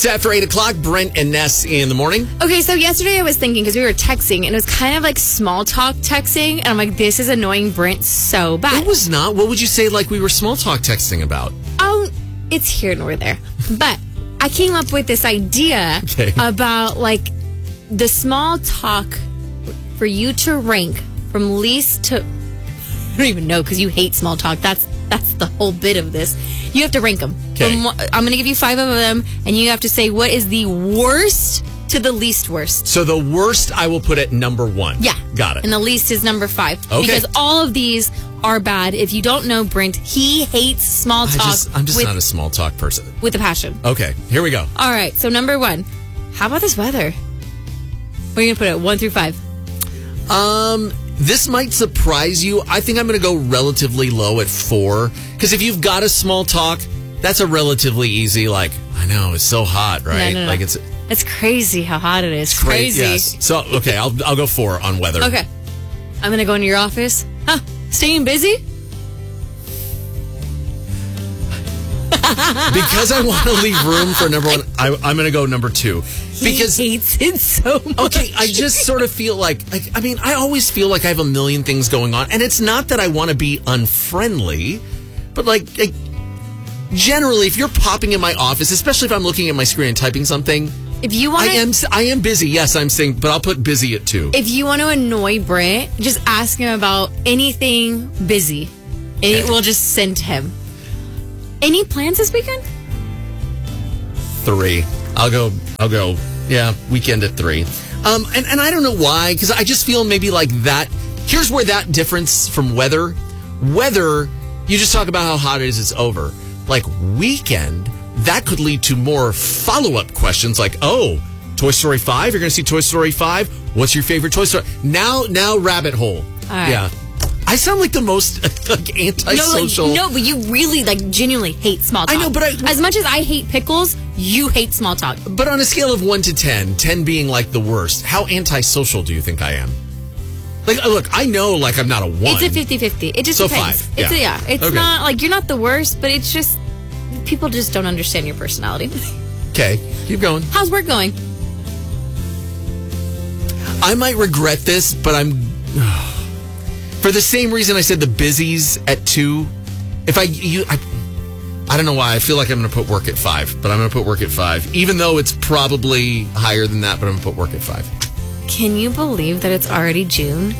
It's after 8 o'clock, Brent and Ness in the morning. Okay, so yesterday I was thinking, because we were texting, and it was kind of like small talk texting, and I'm like, this is annoying Brent so bad. It was not. What would you say like we were small talk texting about? Oh, it's here nor there. But I came up with this idea about like the small talk for you to rank from least to... I don't even know, because you hate small talk. That's the whole bit of this. You have to rank them. Okay. I'm going to give you 5 of them, and you have to say what is the worst to the least worst. So the worst I will put at number 1. Yeah. Got it. And the least is number 5. Okay. Because all of these are bad. If you don't know Brent, he hates small talk. I'm just not a small talk person. With a passion. Okay, here we go. All right, so number 1. How about this weather? Where are you going to put it, 1 through 5? This might surprise you. I think I'm going to go relatively low at 4. Because if you've got a small talk, that's a relatively easy, like, I know, it's so hot, right? No. Like it's crazy how hot it is. Crazy. Yes. So, okay, I'll go 4 on weather. Okay. I'm going to go into your office. Staying busy? Because I want to leave room for number 1, I'm going to go number 2. Because he hates it so much. Okay, I just sort of feel like I always feel like I have a million things going on. And it's not that I want to be unfriendly, but like generally, if you're popping in my office, especially if I'm looking at my screen and typing something, if you want, I am busy. Yes, I'm saying, but I'll put busy at 2. If you want to annoy Brent, just ask him about anything busy, and it will just send him. Any plans this weekend? 3. I'll go. Yeah, weekend at 3. And I don't know why, because I just feel maybe like that. Here's where that difference from weather, you just talk about how hot it is, it's over. Like weekend, that could lead to more follow-up questions like, oh, Toy Story 5? You're going to see Toy Story 5? What's your favorite Toy Story? Now rabbit hole. All right. Yeah. I sound like the most like antisocial. No, but you really genuinely hate small talk. I know, but as much as I hate pickles, you hate small talk. But on a scale of 1 to 10, 10 being like the worst, how antisocial do you think I am? Like, look, I know like I'm not a 1. It's a 50-50. It just so depends. 5. Yeah. It's okay. not like you're not the worst, but it's just people just don't understand your personality. Okay, keep going. How's work going? I might regret this, but I'm... For the same reason I said the busies at 2, I don't know why. I feel like I'm going to put work at 5, but I'm going to put work at 5, even though it's probably higher than that, but I'm going to put work at 5. Can you believe that it's already June?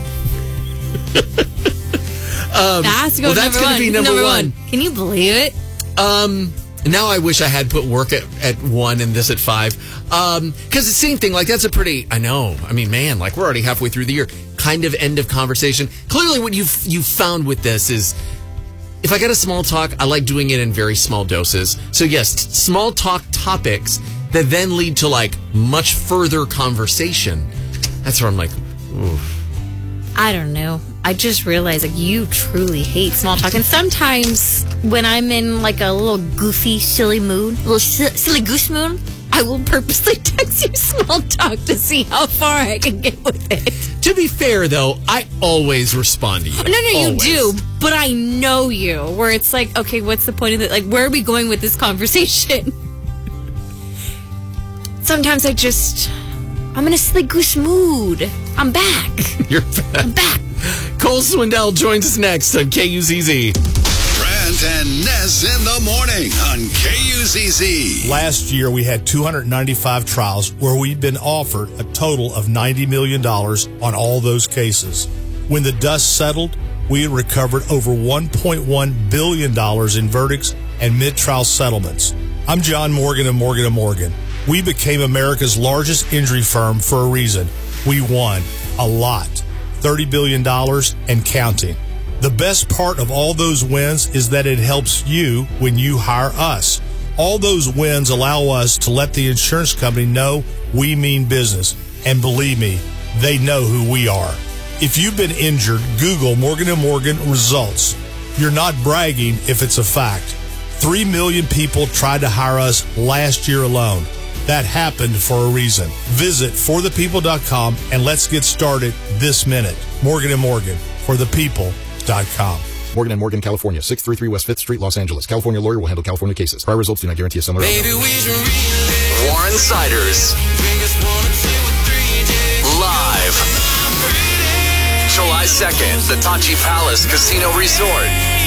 That has to go that's going to be number 1. Can you believe it? Now I wish I had put work at 1 and this at 5. Because the same thing, like that's a pretty, I know. I mean, man, like we're already halfway through the year. Kind of end of conversation. Clearly what you've found with this is if I get a small talk, I like doing it in very small doses. So yes, small talk topics that then lead to like much further conversation. That's where I'm like, oof. I don't know. I just realized like you truly hate small talk. And sometimes when I'm in like a little goofy, silly mood, a little silly goose mood, I will purposely text you small talk to see how far I can get with it. To be fair, though, I always respond to you. No, always. you do. But I know you. Where it's like, okay, what's the point of it? Like, where are we going with this conversation? Sometimes I'm in a silly goose mood. I'm back. You're back. I'm back. Cole Swindell joins us next on KUZZ. Brent and Ness in the morning on KUZZ. Last year, we had 295 trials where we'd been offered a total of $90 million on all those cases. When the dust settled, we had recovered over $1.1 billion in verdicts and mid-trial settlements. I'm John Morgan of Morgan & Morgan. We became America's largest injury firm for a reason. We won a lot, $30 billion and counting. The best part of all those wins is that it helps you when you hire us. All those wins allow us to let the insurance company know we mean business. And believe me, they know who we are. If you've been injured, Google Morgan & Morgan results. You're not bragging if it's a fact. 3 million people tried to hire us last year alone. That happened for a reason. Visit forthepeople.com and let's get started this minute. Morgan & Morgan, forthepeople.com. Morgan & Morgan, California, 633 West 5th Street, Los Angeles. California lawyer will handle California cases. Prior results do not guarantee a similar outcome. Warren Siders. Live. July 2nd, the Tachi Palace Casino Resort.